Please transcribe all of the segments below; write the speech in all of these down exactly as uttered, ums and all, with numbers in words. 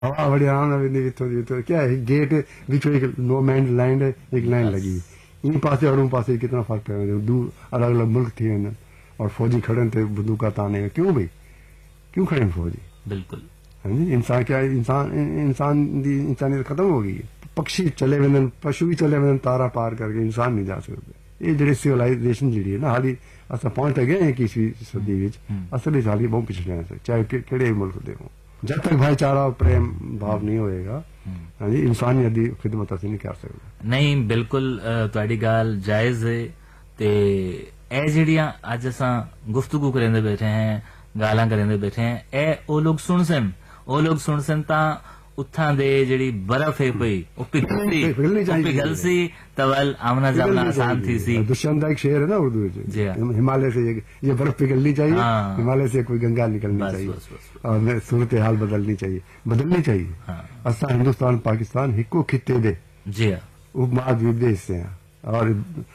हवा बड़ी आराम नाल क्या है गेट बिचो एक नो मैन लैंड एक लाइन लगी इन पासे और उन पासे कितना फर्क है दूर अलग अलग मुल्क थी वञनि और फौजी खड़े थे बंदूका ताने क्यों भाई क्यों खड़े फौजी बिल्कुल हाँ जी इंसान क्या इंसान इंसान दी इंसानियत खत्म हो गई पक्षी चले वञनि पशु भी चले वञनि तारा पार करके इंसान नहीं जा सकते ये जेह्ड़ी सिविलाइजेशन जी है ना हाली अस पहुंच तो गए इक्कीसवीं सदी विच असल हाली बहुत पिछड़े हैं चाहे केड़े मुल्क दे हो जब तक भाईचारा प्रेम भाव नहीं होएगा हाँ जी इंसानियत दी खिदमत असीं नहीं कर सकते नहीं बिल्कुल तुहाडी गल जायज है ते ए जेहड़ियां अज असां गुफ्तगू करेंदे बैठे हैं गालां करेंदे बैठे हैं ए ओ लोग सुन सन ओ लोग सुन सन तां उत्थां दे जेहड़ी बर्फ है पई ओ पिघलती पिघल सी तवल आमना जामना आसान थी सी दुष्यंत का एक शेर है ना उर्दू में हिमालय से ये, ये बर्फ पिघलनी चाहिए हिमालय से कोई गंगा निकलनी चाहिए और सूरत हाल बदलनी चाहिए बदलनी चाहिए असां हिंदुस्तान पाकिस्तान हिको खिते दे जी उपमहाद्वीप दे हिस्से हैं और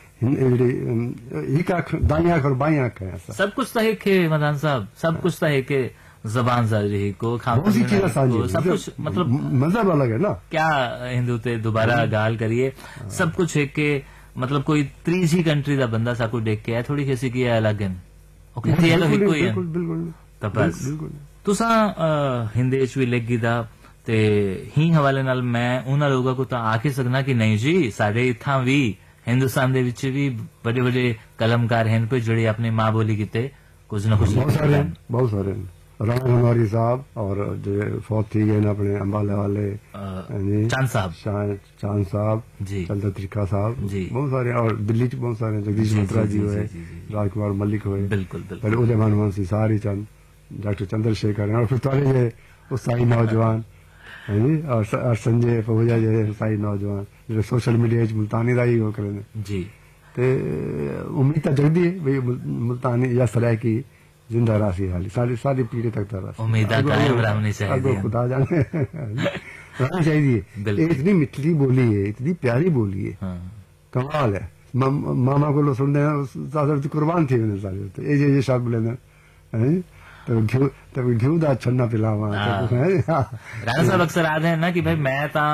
एक आंख दाई आंख और बाई आंख है सब कुछ तो एक है मदान साहब सब कुछ तो एक है जबान सारी को खाना सब कुछ मतलब मजहब अलग है ना क्या हिंदू ते दोबारा गाल करिए सब कुछ एक के मतलब कोई त्रीजी कंट्री दा बंदा सा को देख के है थोड़ी किसी की अलग है ओके ये लो हिको ही है बिल्कुल तो बस तुसा हिंदी च भी लिखी दा ते ही हवाले नाल मैं उन्हां लोगों को तो आखे सकना कि नहीं जी साडे इत्थां भी हिंदुस्तान दे विच भी बड़े बड़े कलमकार हैं पे जुड़े अपनी मां बोली किते कुछ ना कुछ बहुत सारे बहुत सारे राणा बनवारी साहब और जो फौत थी गए अपने अम्बाला वाले चांद साहब चांद साहब चंद्र त्रिखा साहब बहुत सारे और दिल्ली च बहुत सारे जगदीश मद्रा जी हुए राजकुमार मलिक हुए बिल्कुल फिर उदयमान वंशी सारी चंद डॉक्टर चंद्रशेखर और फिर तारे जे उत्साही नौजवान है जी और संजय पहुजा जे उत्साही नौजवान जो सोशल मीडिया मुल्तानी दा ही वो करें जी ते उम्मीद तो जगदी है भाई मुल्तानी या सरायकी जिंदा राशि हाली सारी सारी पीढ़ी तक तरह उम्मीद कायम रहनी चाहिए खुदा जाने रहनी चाहिए इतनी मिठली बोली है इतनी प्यारी बोली है कमाल है मामा को लोग सुनते कुर्बान थी मैंने सारे ये ये शब्द बोले तो घ्यू तो घ्यू दा छन्ना पिलावा राणा साहब अक्सर आते हैं ना कि भाई मैं ता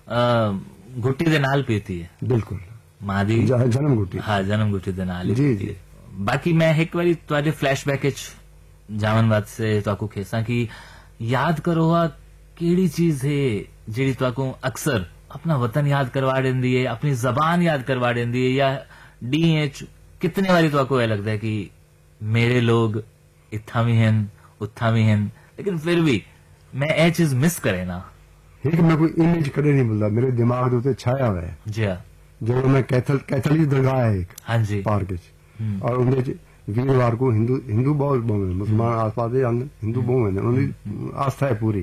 गुट्टी दे नाल पीती है बिल्कुल मां दी जन्म गुट्टी हाँ जन्म गुट्टी दे नाल जी जी बाकी मैं एक बारी तुहाडे फ्लैशबैक च जावन वास्ते तुहाकू खेसा कि याद करो केड़ी चीज है जेड़ी तुहाकू अक्सर अपना वतन याद करवा देंदी है अपनी जबान याद करवा देंदी है या डी एच कितने बारी तुहाकू ये लगता है कि मेरे लोग इत्था भी हैं उत्था भी हैं लेकिन फिर भी मैं ये चीज मिस करे ना एक मैं कोई इमेज कदे नहीं भूलता मेरे दिमाग दे उत्ते छाया हुआ है जी हाँ जो मैं कैथल कैथली दरगाह है एक हाँ जी पार्क च और उनके वीरवार को हिंदू हिंदू बहुत बहु मुसलमान आसपास हिंदू बहु है उनकी आस्था है पूरी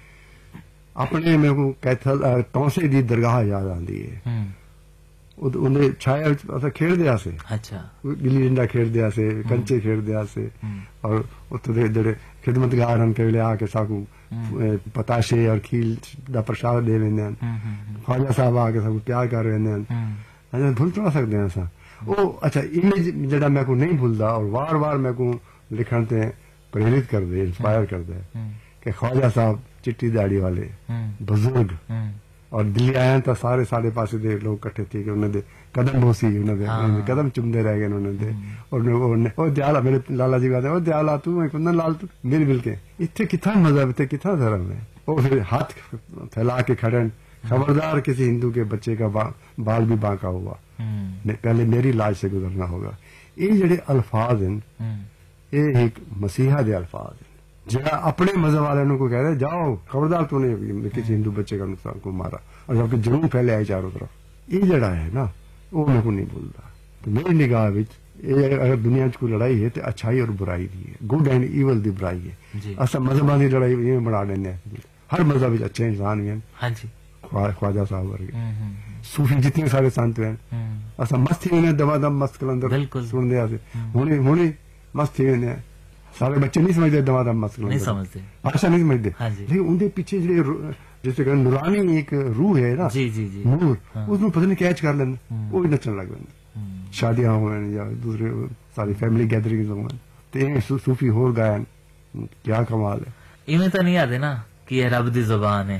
अपने मेरे को कैथल तौसे दी दरगाह याद आती है उन्हें छाया अस खेलते से अच्छा गिल्ली डंडा खेलते से कंचे खेलते से और उत्थे दे जेड़े खिदमतगार हैं केवले आके साकू पताशे और खील दा प्रसाद दे वेंदे हैं ख्वाजा साहब आके साकू प्यार कर वेंदे हैं भूल तो सकते हैं असां ओ अच्छा इमेज जड़ा मैं को नहीं भूलता और बार बार मैं को लिखण ते प्रेरित कर दे इंस्पायर कर दे कि ख्वाजा साहब चिट्टी दाढ़ी वाले बुजुर्ग और दिल्ली आया तो सारे सारे पासे दे लोग इकट्ठे थे कि उन्होंने कदम बोसी उन्होंने कदम चुमते रह गए उन्होंने और ओ दयाला मेरे लाला जी कहते ओ दयाला तू कुंदन लाल तू मेरे मिल के इतने कितना मजहब इतने कितना धर्म है वो फिर हाथ फैला के खड़े खबरदार किसी हिंदू के बच्चे का बा, बाल भी बांका हुआ पहले मेरी लाज से गुजरना होगा ये जेडे अल्फाज हैं ये एक मसीहा दे अल्फाज हैं जरा अपने मजहब वाले को कह रहे जाओ खबरदार तूने किसी हिंदू बच्चे का नुकसान को मारा और जबकि जुनून फैले आए चारों तरफ ये जड़ा है ना वो मेरे को नहीं भूलता तो मेरी निगाह विच अगर दुनिया च कोई लड़ाई है तो अच्छाई और बुराई की है गुड एंड ईवल दी बुराई है असा मजहबा की लड़ाई इवें बना देने हर मजहब विच अच्छे इंसान भी हैं ख्वाजा साहब वर्गे सूफी जितने सारे संत हैं असा मस्त ही उन्हें दवा दम मस्त कलंदर सुनते हुणे हुणे मस्त ही उन्हें सारे बच्चे नहीं समझते दवा दम मस्त नहीं समझते भाषा नहीं समझते लेकिन उनके पीछे जो जैसे कहते नूरानी एक रूह है ना जी जी जी नूर उसमें पता नहीं कैच कर लेना वो भी नचने लग पैंदे शादियां हो या दूसरे सारी फैमिली गैदरिंग हो तो सूफी होर गायन क्या कमाल है इवें तो नहीं आते ना कि यह रब दी जुबान है।